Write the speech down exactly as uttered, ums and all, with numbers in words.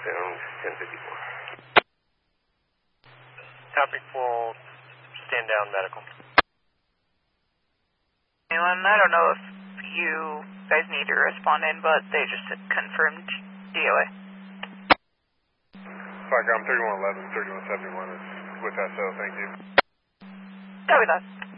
sound ten fifty-four. Topic will stand down medical. Anyone, I don't know if you guys need to respond in, but they just confirmed D O A. Fire Ground thirty-one eleven, thirty-one seventy-one is with S O, thank you. Copy that.